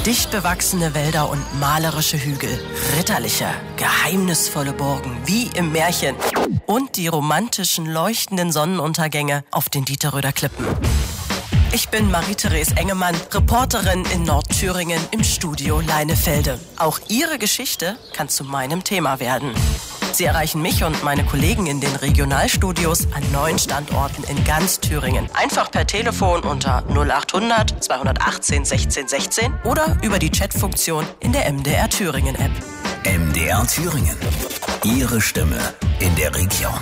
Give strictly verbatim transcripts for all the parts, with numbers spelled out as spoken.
Dicht bewachsene Wälder und malerische Hügel, ritterliche, geheimnisvolle Burgen, wie im Märchen. Und die romantischen, leuchtenden Sonnenuntergänge auf den Dieterröder Klippen. Ich bin Marie-Therese Engemann, Reporterin in Nordthüringen im Studio Leinefelde. Auch Ihre Geschichte kann zu meinem Thema werden. Sie erreichen mich und meine Kollegen in den Regionalstudios an neun Standorten in ganz Thüringen. Einfach per Telefon unter null achthundert zweihundertachtzehn sechzehn sechzehn oder über die Chatfunktion in der M D R Thüringen App. M D R Thüringen. Ihre Stimme in der Region.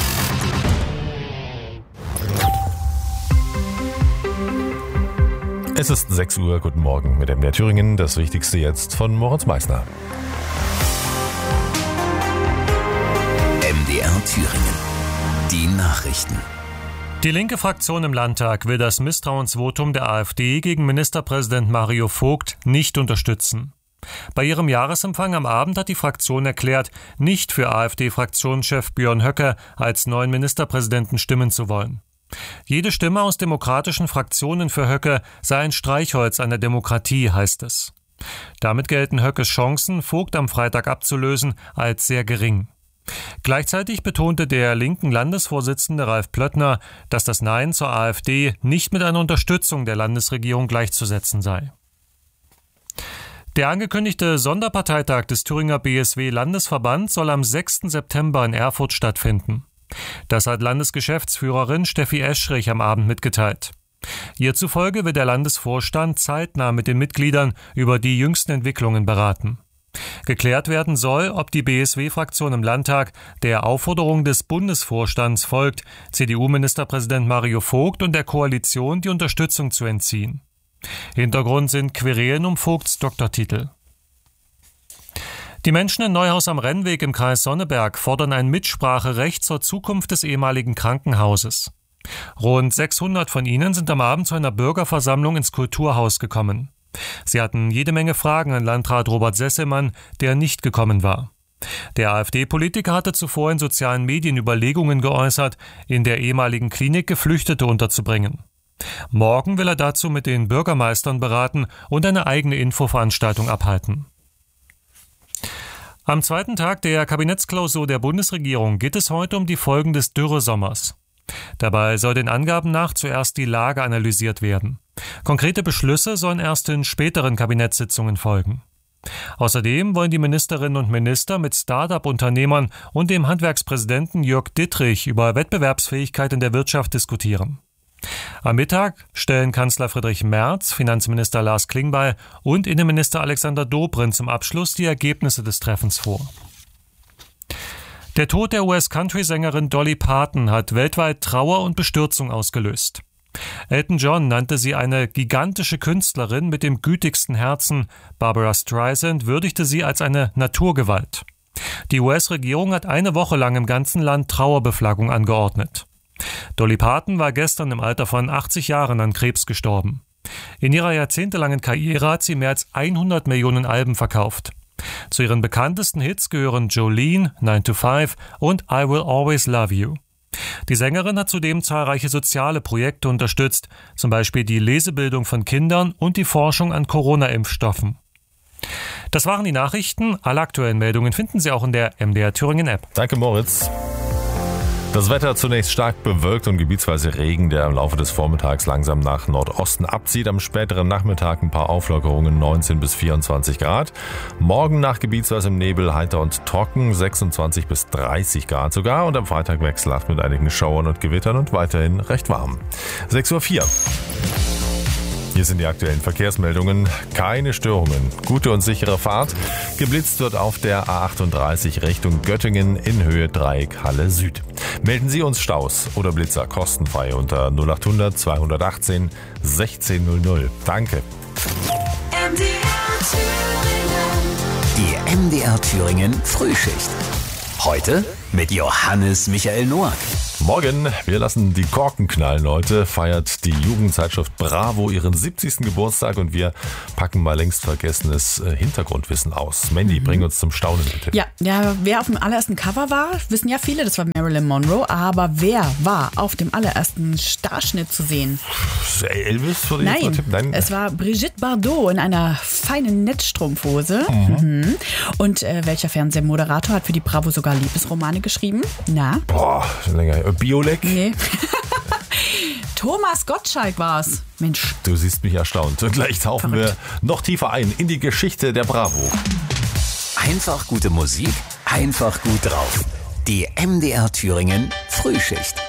Es ist sechs Uhr, guten Morgen mit M D R Thüringen. Das Wichtigste jetzt von Moritz Meissner. M D R Thüringen. Die Nachrichten. Die linke Fraktion im Landtag will das Misstrauensvotum der AfD gegen Ministerpräsident Mario Vogt nicht unterstützen. Bei ihrem Jahresempfang am Abend hat die Fraktion erklärt, nicht für AfD-Fraktionschef Björn Höcke als neuen Ministerpräsidenten stimmen zu wollen. Jede Stimme aus demokratischen Fraktionen für Höcke sei ein Streichholz an der Demokratie, heißt es. Damit gelten Höckes Chancen, Vogt am Freitag abzulösen, als sehr gering. Gleichzeitig betonte der linken Landesvorsitzende Ralf Plöttner, dass das Nein zur AfD nicht mit einer Unterstützung der Landesregierung gleichzusetzen sei. Der angekündigte Sonderparteitag des Thüringer B S W-Landesverbands soll am sechsten September in Erfurt stattfinden. Das hat Landesgeschäftsführerin Steffi Eschrich am Abend mitgeteilt. Ihr zufolge wird der Landesvorstand zeitnah mit den Mitgliedern über die jüngsten Entwicklungen beraten. Geklärt werden soll, ob die B S W-Fraktion im Landtag der Aufforderung des Bundesvorstands folgt, C D U-Ministerpräsident Mario Vogt und der Koalition die Unterstützung zu entziehen. Hintergrund sind Querelen um Vogts Doktortitel. Die Menschen in Neuhaus am Rennweg im Kreis Sonneberg fordern ein Mitspracherecht zur Zukunft des ehemaligen Krankenhauses. Rund sechshundert von ihnen sind am Abend zu einer Bürgerversammlung ins Kulturhaus gekommen. Sie hatten jede Menge Fragen an Landrat Robert Sesselmann, der nicht gekommen war. Der AfD-Politiker hatte zuvor in sozialen Medien Überlegungen geäußert, in der ehemaligen Klinik Geflüchtete unterzubringen. Morgen will er dazu mit den Bürgermeistern beraten und eine eigene Infoveranstaltung abhalten. Am zweiten Tag der Kabinettsklausur der Bundesregierung geht es heute um die Folgen des Dürresommers. Dabei soll den Angaben nach zuerst die Lage analysiert werden. Konkrete Beschlüsse sollen erst in späteren Kabinettssitzungen folgen. Außerdem wollen die Ministerinnen und Minister mit Start-up-Unternehmern und dem Handwerkspräsidenten Jörg Dittrich über Wettbewerbsfähigkeit in der Wirtschaft diskutieren. Am Mittag stellen Kanzler Friedrich Merz, Finanzminister Lars Klingbeil und Innenminister Alexander Dobrindt zum Abschluss die Ergebnisse des Treffens vor. Der Tod der U S-Country-Sängerin Dolly Parton hat weltweit Trauer und Bestürzung ausgelöst. Elton John nannte sie eine gigantische Künstlerin mit dem gütigsten Herzen. Barbara Streisand würdigte sie als eine Naturgewalt. Die U S-Regierung hat eine Woche lang im ganzen Land Trauerbeflaggung angeordnet. Dolly Parton war gestern im Alter von achtzig Jahren an Krebs gestorben. In ihrer jahrzehntelangen Karriere hat sie mehr als hundert Millionen Alben verkauft. Zu ihren bekanntesten Hits gehören Jolene, nine to five und I Will Always Love You. Die Sängerin hat zudem zahlreiche soziale Projekte unterstützt, zum Beispiel die Lesebildung von Kindern und die Forschung an Corona-Impfstoffen. Das waren die Nachrichten. Alle aktuellen Meldungen finden Sie auch in der M D R Thüringen App. Danke, Moritz. Das Wetter zunächst stark bewölkt und gebietsweise Regen, der im Laufe des Vormittags langsam nach Nordosten abzieht. Am späteren Nachmittag ein paar Auflockerungen, neunzehn bis vierundzwanzig Grad. Morgen nach gebietsweise Nebel, heiter und trocken, sechsundzwanzig bis dreißig Grad sogar. Und am Freitag wechselhaft mit einigen Schauern und Gewittern und weiterhin recht warm. sechs Uhr vier. Hier sind die aktuellen Verkehrsmeldungen. Keine Störungen. Gute und sichere Fahrt. Geblitzt wird auf der A achtunddreißig Richtung Göttingen in Höhe Dreieck Halle Süd. Melden Sie uns Staus oder Blitzer kostenfrei unter null achthundert zweihundertachtzehn sechzehn null null. Danke. M D R Thüringen. Die M D R Thüringen Frühschicht. Heute mit Johannes Michael Noack. Morgen, wir lassen die Korken knallen. Heute feiert die Jugendzeitschrift Bravo ihren siebzigsten Geburtstag und wir packen mal längst vergessenes Hintergrundwissen aus. Mandy, mhm. bring uns zum Staunen bitte. Ja, ja, wer auf dem allerersten Cover war, wissen ja viele, das war Marilyn Monroe. Aber wer war auf dem allerersten Starschnitt zu sehen? Elvis? Würde Nein, ich Nein, es war Brigitte Bardot in einer feinen Netzstrumpfhose. Mhm. Mhm. Und äh, welcher Fernsehmoderator hat für die Bravo sogar Liebesromane geschrieben? Na? Boah, schon länger. Biolek? Nee. Thomas Gottschalk war's. Mensch. Du siehst mich erstaunt. Und gleich tauchen Verrückt. wir noch tiefer ein in die Geschichte der Bravo. Einfach gute Musik, einfach gut drauf. Die M D R Thüringen Frühschicht.